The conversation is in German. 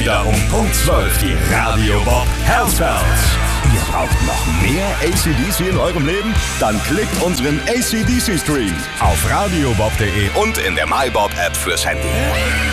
wieder um Punkt 12 die Radio Bob Herzfels. Ihr braucht noch mehr AC/DC in eurem Leben? Dann klickt unseren AC/DC Stream auf radiobob.de und in der MyBob App fürs Handy.